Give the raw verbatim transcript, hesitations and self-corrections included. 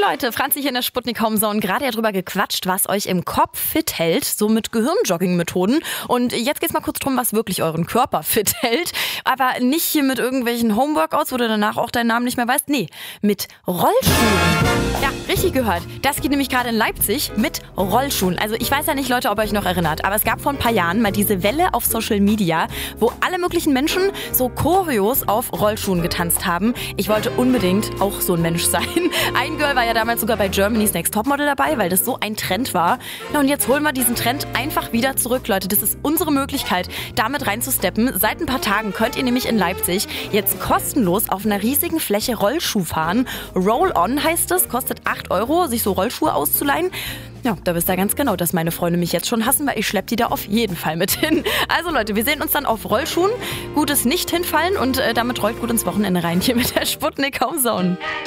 Leute, Franzi hier in der Sputnik Homezone. Gerade ja drüber gequatscht, was euch im Kopf fit hält, so mit Gehirnjogging-Methoden. Und jetzt geht's mal kurz drum, was wirklich euren Körper fit hält. Aber nicht hier mit irgendwelchen Homeworkouts, wo du danach auch deinen Namen nicht mehr weißt. Nee, mit Rollschuhen. Ja, richtig gehört. Das geht nämlich gerade in Leipzig mit Rollschuhen. Also ich weiß ja nicht, Leute, ob ihr euch noch erinnert, aber es gab vor ein paar Jahren mal diese Welle auf Social Media, wo alle möglichen Menschen so Choreos auf Rollschuhen getanzt haben. Ich wollte unbedingt auch so ein Mensch sein. Ein Girl war ja damals sogar bei Germany's Next Topmodel dabei, weil das so ein Trend war. Ja, und jetzt holen wir diesen Trend einfach wieder zurück, Leute. Das ist unsere Möglichkeit, damit reinzusteppen. Seit ein paar Tagen könnt ihr nämlich in Leipzig jetzt kostenlos auf einer riesigen Fläche Rollschuh fahren. Roll-On heißt es, kostet acht Euro, sich so Rollschuhe auszuleihen. Ja, da wisst ihr ganz genau, dass meine Freunde mich jetzt schon hassen, weil ich schlepp die da auf jeden Fall mit hin. Also Leute, wir sehen uns dann auf Rollschuhen. Gutes Nicht-Hinfallen und äh, damit rollt gut ins Wochenende rein hier mit der Sputnik Homezone.